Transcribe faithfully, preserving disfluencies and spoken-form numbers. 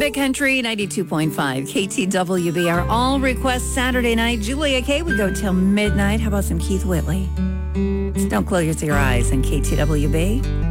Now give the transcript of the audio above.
Big Country ninety-two point five K T W B. Our all request Saturday night. Julia K would go till midnight. How about some Keith Whitley? So don't close your eyes on K T W B.